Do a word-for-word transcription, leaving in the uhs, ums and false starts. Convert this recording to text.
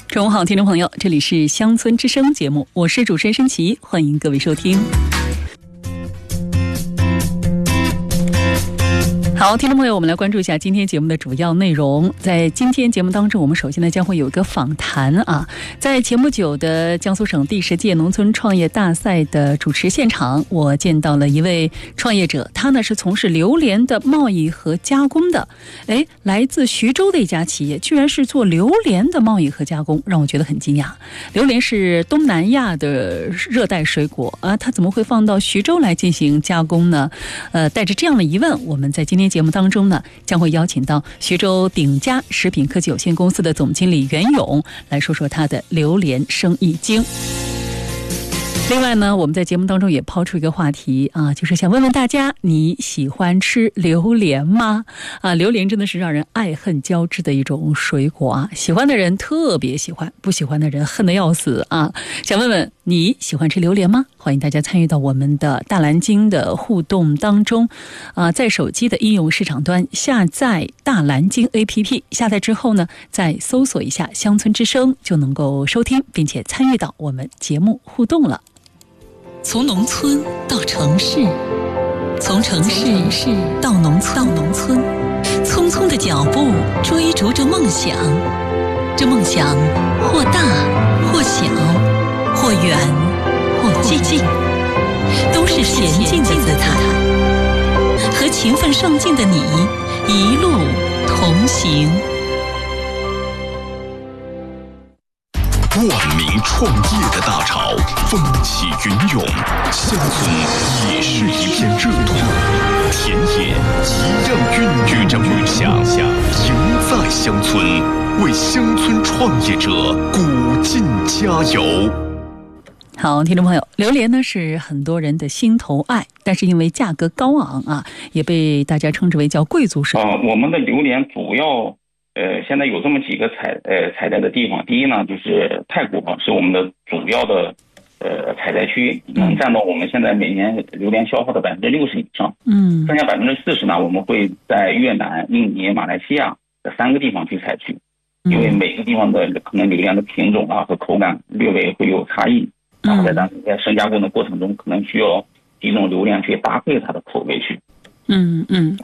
中午好，听众朋友，这里是乡村之声节目，我是主持人申琪，欢迎各位收听。好，听众朋友，我们来关注一下今天节目的主要内容。在今天节目当中，我们首先呢将会有一个访谈啊，在前不久的江苏省第十届农村创业大赛的主持现场，我见到了一位创业者，他呢是从事榴莲的贸易和加工的。哎，来自徐州的一家企业，居然是做榴莲的贸易和加工，让我觉得很惊讶。榴莲是东南亚的热带水果啊，它怎么会放到徐州来进行加工呢？呃，带着这样的疑问，我们在今天节目当中呢，将会邀请到徐州鼎佳食品科技有限公司的总经理袁勇来说说他的榴莲生意经。另外呢，我们在节目当中也抛出一个话题啊，就是想问问大家，你喜欢吃榴莲吗？啊，榴莲真的是让人爱恨交织的一种水果啊，喜欢的人特别喜欢，不喜欢的人恨得要死啊。想问问你喜欢吃榴莲吗？欢迎大家参与到我们的大蓝鲸的互动当中啊，在手机的应用市场端下载大蓝鲸 A P P， 下载之后呢，再搜索一下乡村之声，就能够收听并且参与到我们节目互动了。从农村到城市，从城市到农村，到农村，匆匆的脚步追逐着梦想，这梦想或大或小，或远或近，都是前进的姿态，和勤奋上进的你一路同行。 万民创业的大潮风起云涌，乡村也是一片热土，田野一样孕育着梦想，赢在乡村，为乡村创业者鼓劲加油。 好，听众朋友，榴莲呢是很多人的心头爱，但是因为价格高昂啊，也被大家称之为叫贵族水果。 呃，我们的榴莲主要呃，现在有这么几个采呃采摘的地方。第一呢，就是太谷是我们的主要的呃采摘区，能占到我们现在每年榴莲消耗的百分之六十以上。嗯，剩下百分之四十呢，我们会在越南、印尼、马来西亚这三个地方去采取，因为每个地方的可能榴莲的品种啊和口感略微会有差异，然后在当在生加工的过程中，可能需要几种榴莲去搭配它的口味去。 嗯嗯，